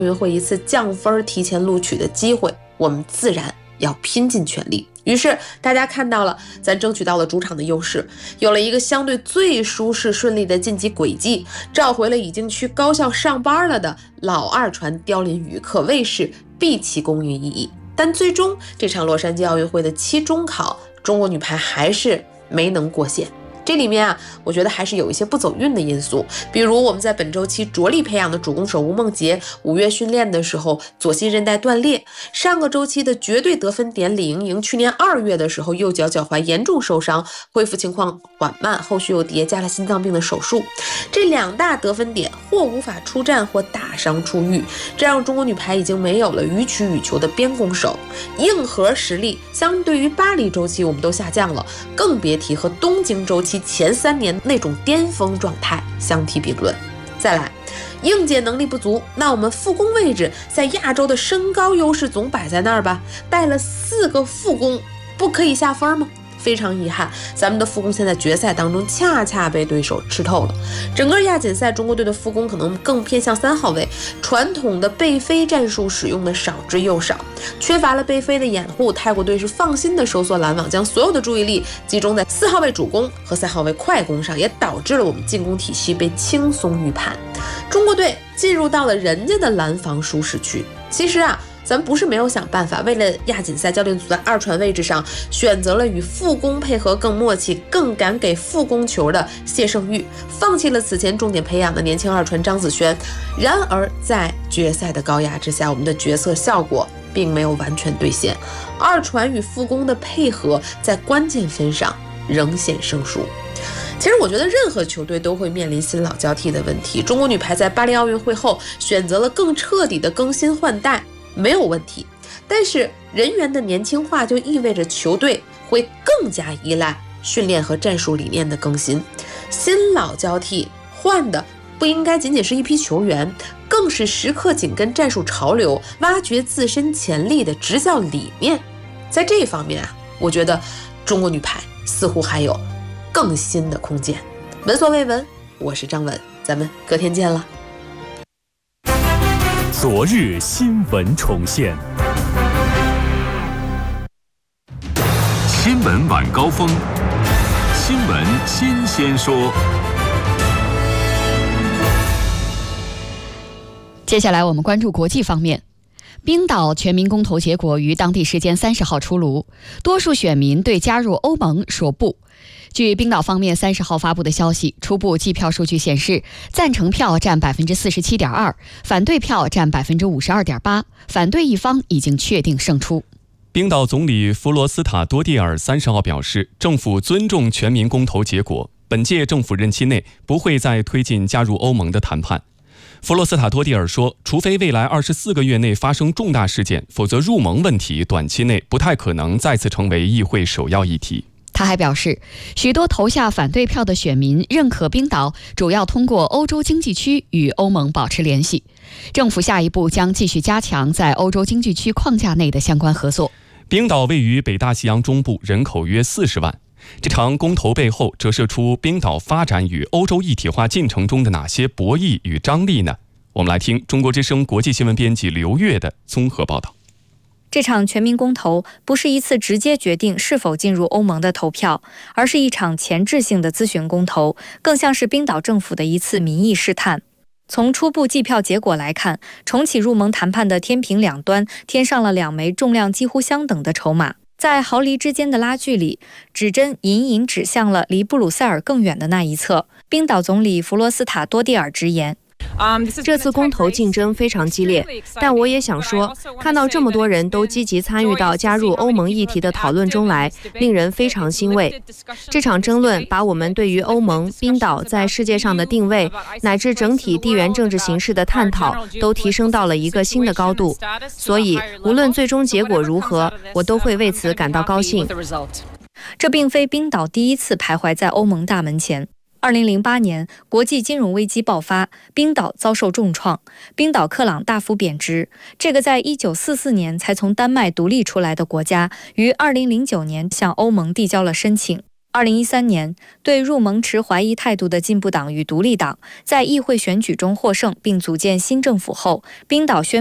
运会一次降分提前录取的机会，我们自然要拼尽全力。于是大家看到了，咱争取到了主场的优势，有了一个相对最舒适顺利的晋级轨迹，召回了已经去高校上班了的老二传刁林宇，可谓是毕其功于一役。但最终这场洛杉矶奥运会的期中考，中国女排还是没能过线。这里面我觉得还是有一些不走运的因素，比如我们在本周期着力培养的主攻手吴梦洁，5月训练的时候左膝韧带断裂；上个周期的绝对得分点李盈莹，去年2月的时候右脚脚踝严重受伤，恢复情况缓慢，后续又叠加了心脏病的手术。这2大得分点或无法出战，或打伤出狱，这让中国女排已经没有了予取予求的边攻手，硬核实力相对于巴黎周期我们都下降了，更别提和东京周期前3年那种巅峰状态相提并论。再来，硬件能力不足，那我们副攻位置在亚洲的身高优势总摆在那儿吧，带了4个副攻，不可以下分吗？非常遗憾，咱们的副攻现在决赛当中恰恰被对手吃透了。整个亚锦赛中国队的副攻可能更偏向3号位，传统的背飞战术使用的少之又少，缺乏了背飞的掩护，泰国队是放心的收缩拦网，将所有的注意力集中在4号位主攻和3号位快攻上，也导致了我们进攻体系被轻松预判。中国队进入到了人家的拦防舒适区。其实咱不是没有想办法，为了亚锦赛，教练组在2传位置上选择了与副攻配合更默契、更敢给副攻球的谢胜玉，放弃了此前重点培养的年轻2传张子萱。然而在决赛的高压之下，我们的决策效果并没有完全兑现，2传与副攻的配合在关键分上仍显生疏。其实我觉得任何球队都会面临新老交替的问题，中国女排在巴黎奥运会后选择了更彻底的更新换代，没有问题，但是人员的年轻化就意味着球队会更加依赖训练和战术理念的更新。新老交替换的不应该仅仅是一批球员，更是时刻紧跟战术潮流，挖掘自身潜力的执教理念。在这一方面我觉得中国女排似乎还有更新的空间。闻所未闻，我是张文，咱们隔天见了。 昨日新闻重现， 新闻晚高峰，新闻新鲜说。 接下来我们关注国际方面。冰岛全民公投结果于当地时间30号出炉，多数选民对加入欧盟说不。据冰岛方面30号发布的消息，初步计票数据显示，赞成票占 47.2%， 反对票占 52.8%， 反对一方已经确定胜出。 冰岛总理弗罗斯塔多蒂尔30号表示，政府尊重全民公投结果，本届政府任期内不会再推进加入欧盟的谈判。弗罗斯塔多蒂尔说，除非未来24个月内发生重大事件，否则入盟问题短期内不太可能再次成为议会首要议题。 他还表示，许多投下反对票的选民认可冰岛主要通过欧洲经济区与欧盟保持联系，政府下一步将继续加强在欧洲经济区框架内的相关合作。 冰岛位于北大西洋中部，人口约40万。这场公投背后折射出冰岛发展与欧洲一体化进程中的哪些博弈与张力呢？我们来听中国之声国际新闻编辑刘越的综合报道。 这场全民公投不是一次直接决定是否进入欧盟的投票，而是一场前置性的咨询公投，更像是冰岛政府的一次民意试探。从初步计票结果来看，重启入盟谈判的天平两端添上了2枚重量几乎相等的筹码，在毫厘之间的拉锯里，指针隐隐指向了离布鲁塞尔更远的那一侧。冰岛总理弗罗斯塔多蒂尔直言， 这次公投竞争非常激烈，但我也想说，看到这么多人都积极参与到加入欧盟议题的讨论中来，令人非常欣慰。这场争论把我们对于欧盟、冰岛在世界上的定位，乃至整体地缘政治形势的探讨，都提升到了一个新的高度。所以，无论最终结果如何，我都会为此感到高兴。 这并非冰岛第一次徘徊在欧盟大门前。2008年，国际金融危机爆发，冰岛遭受重创，冰岛克朗大幅贬值。这个在1944年才从丹麦独立出来的国家，于2009年向欧盟递交了申请。 2013年，对入盟持怀疑态度的进步党与独立党在议会选举中获胜，并组建新政府后，冰岛宣